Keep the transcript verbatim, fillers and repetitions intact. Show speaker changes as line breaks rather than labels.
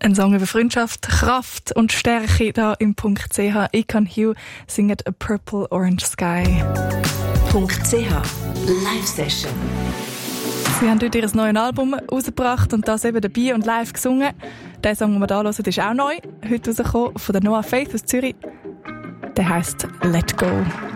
Ein Song über Freundschaft, Kraft und Stärke da im Punkt C H. Icon Hugh singt A Purple Orange Sky.
Punkt C H Live Session.
Sie haben heute ihr neues Album rausgebracht und das eben dabei und live gesungen. Der Song, den wir hier hören, ist auch neu. Heute rausgekommen von der Noah Faith aus Zürich. Der heisst Let Go.